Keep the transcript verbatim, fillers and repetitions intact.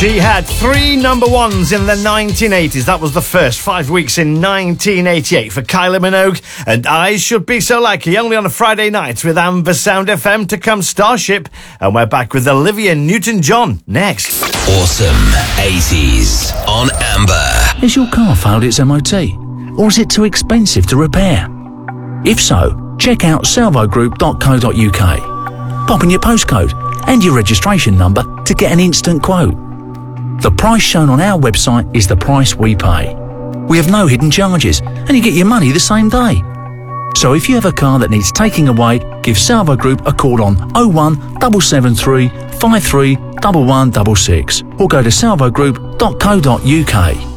She had three number ones in the nineteen eighties. That was the first five weeks in nineteen eighty-eight for Kylie Minogue. And I Should Be So Lucky, only on a Friday night with Amber Sound F M to come Starship. And we're back with Olivia Newton-John next. Awesome eighties on Amber. Has your car failed its M O T? Or is it too expensive to repair? If so, check out salvo group dot co dot uk. Pop in your postcode and your registration number to get an instant quote. The price shown on our website is the price we pay. We have no hidden charges and you get your money the same day. So if you have a car that needs taking away, give Salvo Group a call on oh one seven seven three five three one one six six or go to salvo group dot co dot uk.